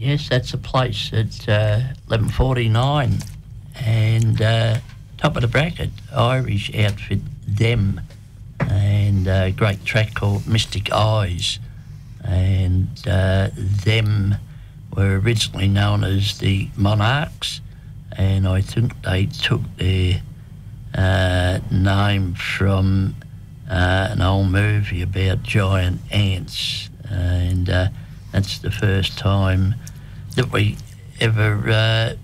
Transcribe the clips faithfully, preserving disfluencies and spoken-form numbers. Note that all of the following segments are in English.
Yes, that's a place at uh, eleven forty-nine. And uh, top of the bracket, Irish outfit Them. And a great track called Mystic Eyes. And uh, Them were originally known as the Monarchs. And I think they took their uh, name from uh, an old movie about giant ants. Uh, and uh, that's the first time that we ever uh,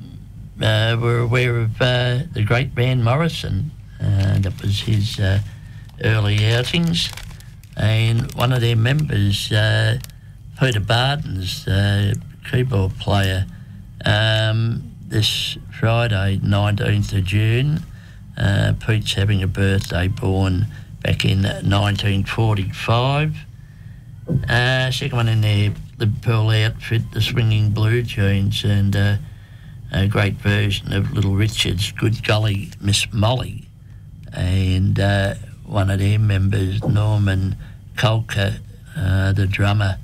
uh, were aware of uh, the great Van Morrison. Uh, that was his uh, early outings. And one of their members, uh, Peter Barton's uh, keyboard player, um, this Friday, nineteenth of June, uh, Pete's having a birthday, born back in nineteen forty-five. Uh, second one in there, Liverpool outfit, the Swinging Blue Jeans, and uh, a great version of Little Richard's Good Golly Miss Molly. And uh, one of their members, Norman Colker, uh, the drummer,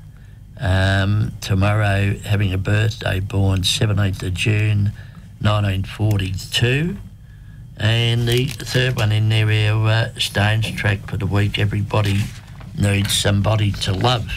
um, tomorrow having a birthday, born seventeenth of June nineteen forty-two. And the third one in there, our uh, Stones track for the week, Everybody Needs Somebody to Love.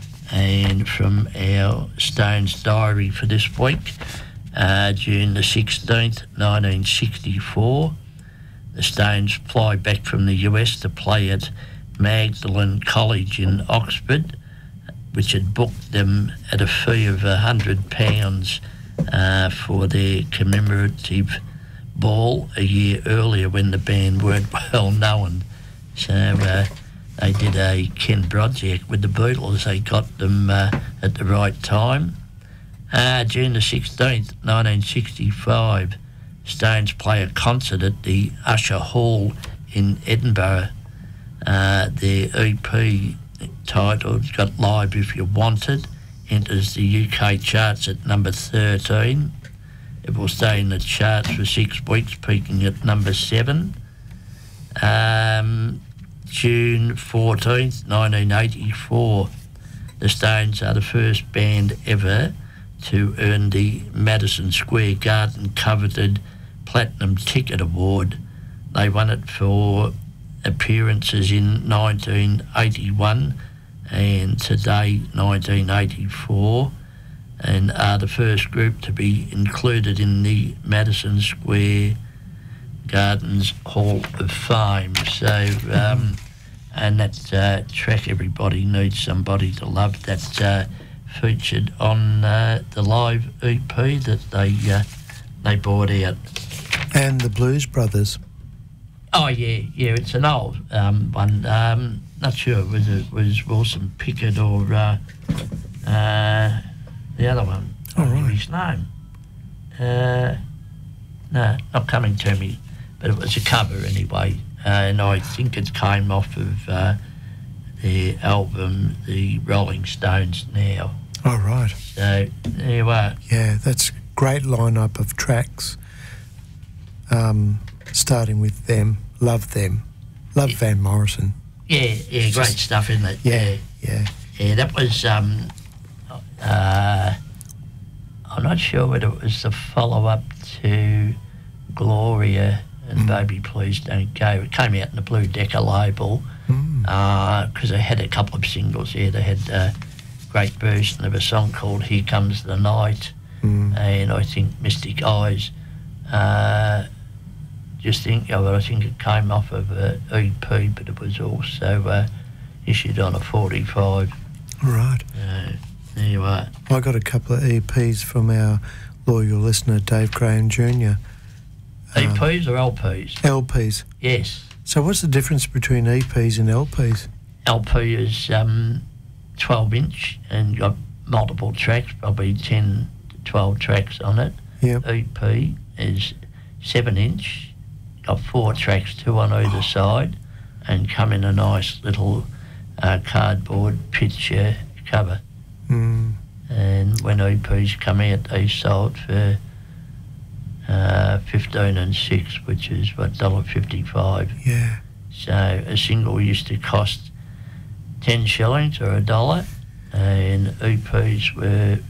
And from our Stones diary for this week, uh, June the sixteenth, nineteen sixty-four, the Stones fly back from the U S to play at Magdalen College in Oxford, which had booked them at a fee of one hundred pounds uh, for their commemorative ball a year earlier when the band weren't well known. So uh, they did a Ken project with the Beatles. They got them uh, at the right time. Uh, June the sixteenth, nineteen sixty-five, Stones play a concert at the Usher Hall in Edinburgh. Uh, their E P titled Got Live If You Wanted enters the U K charts at number thirteen. It will stay in the charts for six weeks, peaking at number seven. Um, June fourteenth, nineteen eighty-four, the Stones are the first band ever to earn the Madison Square Garden coveted Platinum Ticket Award. They won it for appearances in nineteen eighty-one and today nineteen eighty-four, and are the first group to be included in the Madison Square Gardens Hall of Fame. So, um, and that uh, track, Everybody Needs Somebody to Love, that uh, featured on uh, the live E P that they uh, they brought out. And the Blues Brothers. Oh yeah, yeah, it's an old um, one. Um, not sure whether it was Wilson Pickett or uh, uh, the other one. All I right. right. His name. Uh, no, not coming to me, but it was a cover anyway, uh, and I think it came off of uh, their album, The Rolling Stones Now. All right. So there you are. Yeah, that's a great lineup of tracks. Um, starting with Them, love Them, love Van Morrison. Yeah, yeah, great Just, stuff, isn't it? Yeah, yeah. Yeah, that was, um, uh, I'm not sure whether it was the follow-up to Gloria and mm. Baby Please Don't Go. It came out in the Blue Decca label because mm. uh, they had a couple of singles there. They had a great version of a song called Here Comes the Night, mm. and I think Mystic Eyes. Uh, just think of it, I think it came off of a E P, but it was also uh, issued on a forty-five. Right. Uh, there you are. I got a couple of E Ps from our loyal listener, Dave Graham Junior E Ps um, or L Ps? L Ps. Yes. So what's the difference between E Ps and L Ps? L P is um, twelve inch and got multiple tracks, probably ten to twelve tracks on it. Yep. E P is seven inch, got four tracks, two on either side, and come in a nice little uh, cardboard picture cover. Mm. And when E Ps come out, they sold for uh, fifteen and six, which is what, one dollar fifty-five. Yeah. So a single used to cost ten shillings or a dollar, and E Ps were